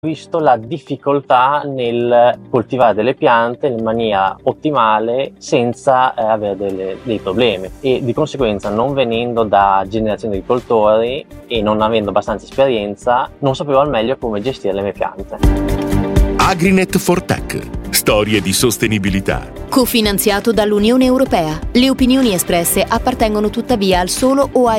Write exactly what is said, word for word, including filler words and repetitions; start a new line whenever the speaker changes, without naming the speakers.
visto la difficoltà nel coltivare delle piante in maniera ottimale senza eh, avere delle, dei problemi, e di conseguenza, non venendo da generazioni di agricoltori e non avendo abbastanza esperienza, non sapevo al meglio come gestire le mie piante.
Agrinet for Tech. Storie di sostenibilità.
Cofinanziato dall'Unione Europea. Le opinioni espresse appartengono tuttavia al solo o ai